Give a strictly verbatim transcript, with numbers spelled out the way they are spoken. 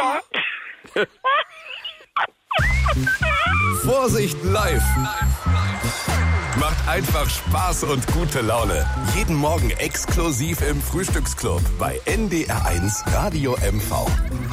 Vorsicht live! Macht einfach Spaß und gute Laune. Jeden Morgen exklusiv im Frühstücksclub bei N D R eins Radio M V.